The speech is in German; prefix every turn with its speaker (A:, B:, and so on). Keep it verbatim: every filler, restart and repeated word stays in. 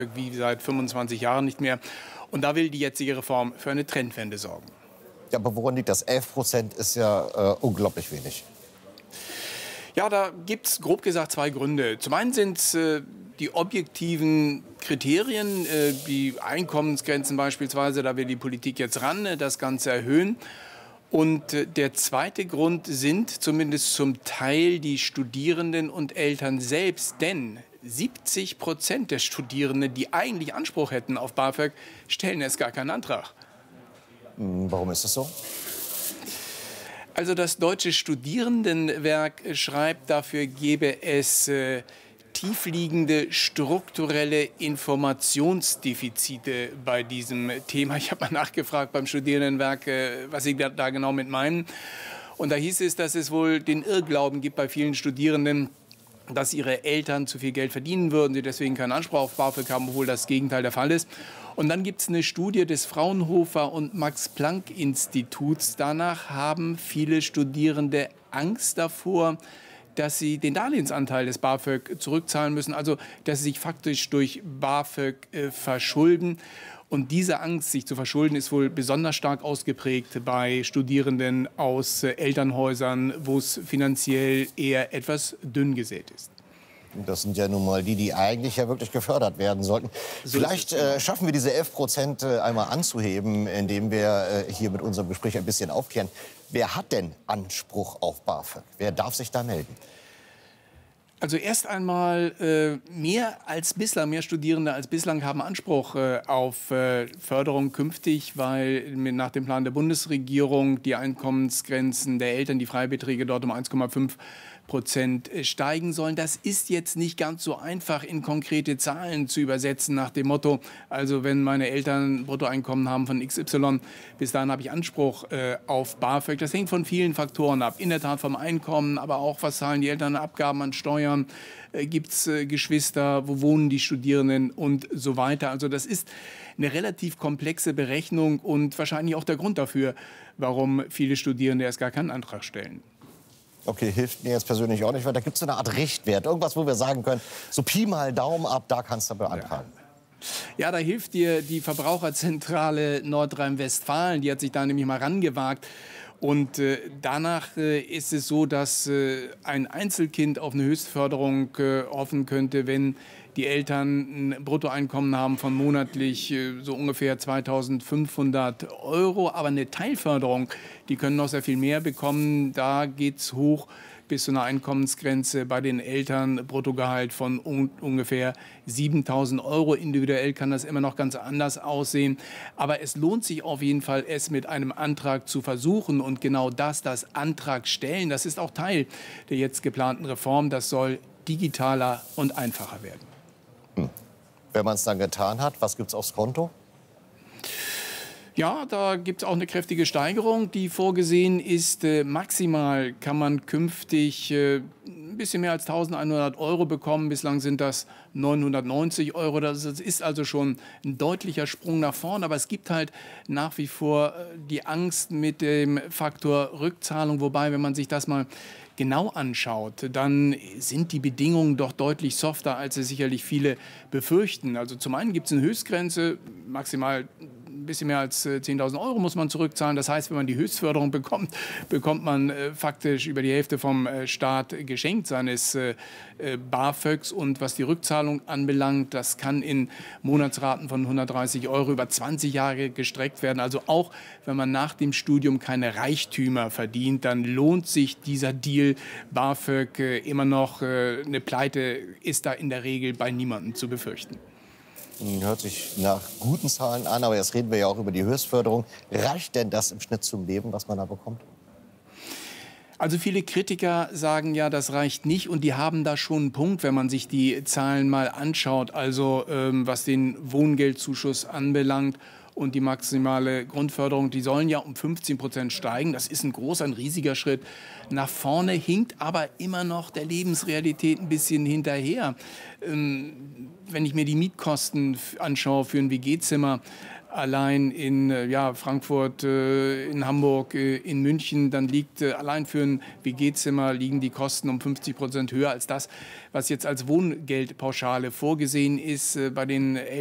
A: wie seit fünfundzwanzig Jahren nicht mehr. Und da will die jetzige Reform für eine Trendwende sorgen.
B: Ja, aber woran liegt das? elf Prozent ist ja äh, unglaublich wenig.
A: Ja, da gibt es grob gesagt zwei Gründe. Zum einen sind es äh, die objektiven Kriterien, äh, die Einkommensgrenzen beispielsweise, da will die Politik jetzt ran, äh, das Ganze erhöhen. Und äh, der zweite Grund sind zumindest zum Teil die Studierenden und Eltern selbst. Denn siebzig Prozent der Studierenden, die eigentlich Anspruch hätten auf BAföG, stellen erst gar keinen Antrag.
B: Warum ist das so?
A: Also das Deutsche Studierendenwerk schreibt, dafür gebe es äh, tiefliegende strukturelle Informationsdefizite bei diesem Thema. Ich habe mal nachgefragt beim Studierendenwerk, äh, was sie da, da genau mit meinen. Und da hieß es, dass es wohl den Irrglauben gibt bei vielen Studierenden, dass ihre Eltern zu viel Geld verdienen würden, sie deswegen keinen Anspruch auf BAföG haben, obwohl das Gegenteil der Fall ist. Und dann gibt es eine Studie des Fraunhofer und Max-Planck-Instituts. Danach haben viele Studierende Angst davor, dass sie den Darlehensanteil des BAföG zurückzahlen müssen, also dass sie sich faktisch durch BAföG äh, verschulden. Und diese Angst, sich zu verschulden, ist wohl besonders stark ausgeprägt bei Studierenden aus äh, Elternhäusern, wo es finanziell eher etwas dünn gesät ist.
B: Das sind ja nun mal die, die eigentlich ja wirklich gefördert werden sollten. So Vielleicht äh, schaffen wir diese elf Prozent äh, einmal anzuheben, indem wir äh, hier mit unserem Gespräch ein bisschen aufklären. Wer hat denn Anspruch auf BAföG? Wer darf sich da melden?
A: Also erst einmal äh, mehr als bislang, mehr Studierende als bislang haben Anspruch äh, auf äh, Förderung künftig, weil nach dem Plan der Bundesregierung die Einkommensgrenzen der Eltern, die Freibeträge dort um eins Komma fünf Prozent steigen sollen. Das ist jetzt nicht ganz so einfach in konkrete Zahlen zu übersetzen nach dem Motto, also wenn meine Eltern Bruttoeinkommen haben von X Y, bis dahin habe ich Anspruch äh, auf BAföG. Das hängt von vielen Faktoren ab. In der Tat vom Einkommen, aber auch, was zahlen die Eltern an Abgaben, an Steuern, äh, gibt es äh, Geschwister, wo wohnen die Studierenden und so weiter. Also das ist eine relativ komplexe Berechnung und wahrscheinlich auch der Grund dafür, warum viele Studierende erst gar keinen Antrag stellen.
B: Okay, hilft mir jetzt persönlich auch nicht, weil da gibt es so eine Art Richtwert. Irgendwas, wo wir sagen können, so Pi mal Daumen ab, da kannst du beantragen.
A: Ja. Ja, da hilft dir die Verbraucherzentrale Nordrhein-Westfalen. Die hat sich da nämlich mal rangewagt. Und äh, danach äh, ist es so, dass äh, ein Einzelkind auf eine Höchstförderung äh, hoffen könnte, wenn die Eltern ein Bruttoeinkommen haben von monatlich äh, so ungefähr zweitausendfünfhundert Euro. Aber eine Teilförderung, die können noch sehr viel mehr bekommen. Da geht's hoch bis zu einer Einkommensgrenze bei den Eltern, Bruttogehalt von un ungefähr siebentausend Euro. Individuell kann das immer noch ganz anders aussehen. Aber es lohnt sich auf jeden Fall, es mit einem Antrag zu versuchen. Und genau das, das Antrag stellen, das ist auch Teil der jetzt geplanten Reform. Das soll digitaler und einfacher werden.
B: Hm. Wenn man es dann getan hat, was gibt es aufs Konto?
A: Ja, da gibt es auch eine kräftige Steigerung, die vorgesehen ist. Äh, maximal kann man künftig äh, ein bisschen mehr als eintausendeinhundert Euro bekommen. Bislang sind das neunhundertneunzig Euro. Das ist also schon ein deutlicher Sprung nach vorn. Aber es gibt halt nach wie vor äh, die Angst mit dem Faktor Rückzahlung. Wobei, wenn man sich das mal genau anschaut, dann sind die Bedingungen doch deutlich softer, als es sicherlich viele befürchten. Also zum einen gibt es eine Höchstgrenze, maximal ein bisschen mehr als zehntausend Euro muss man zurückzahlen. Das heißt, wenn man die Höchstförderung bekommt, bekommt man äh, faktisch über die Hälfte vom äh, Staat geschenkt seines äh, BAföGs. Und was die Rückzahlung anbelangt, das kann in Monatsraten von hundertdreißig Euro über zwanzig Jahre gestreckt werden. Also auch wenn man nach dem Studium keine Reichtümer verdient, dann lohnt sich dieser Deal BAföG äh, immer noch. Äh, eine Pleite ist da in der Regel bei niemandem zu befürchten.
B: Hört sich nach guten Zahlen an, aber jetzt reden wir ja auch über die Höchstförderung. Reicht denn das im Schnitt zum Leben, was man da bekommt?
A: Also viele Kritiker sagen ja, das reicht nicht und die haben da schon einen Punkt, wenn man sich die Zahlen mal anschaut. Also ähm, was den Wohngeldzuschuss anbelangt und die maximale Grundförderung, die sollen ja um fünfzehn Prozent steigen. Das ist ein großer, ein riesiger Schritt nach vorne, hinkt aber immer noch der Lebensrealität ein bisschen hinterher. Ähm, wenn ich mir die Mietkosten anschaue für ein W G-Zimmer, allein in ja, Frankfurt, in Hamburg, in München, dann liegt allein für ein W G-Zimmer liegen die Kosten um fünfzig Prozent höher als das, was jetzt als Wohngeldpauschale vorgesehen ist. Bei den